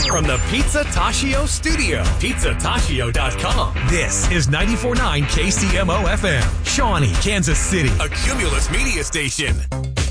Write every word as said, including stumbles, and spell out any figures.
From the Pizza Taccio studio, pizza taccio dot com. This is ninety-four point nine K C M O F M, Shawnee, Kansas City, a Cumulus media station.